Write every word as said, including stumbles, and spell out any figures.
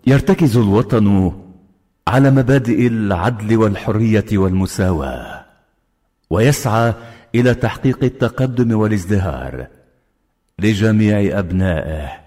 يرتكز الوطن على مبادئ العدل والحرية والمساواة، ويسعى إلى تحقيق التقدم والازدهار لجميع أبنائه